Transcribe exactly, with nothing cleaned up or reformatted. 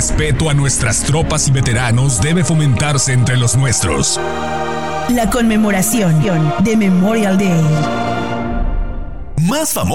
respeto a nuestras tropas y veteranos debe fomentarse entre los nuestros. La conmemoración de Memorial Day. Más famoso.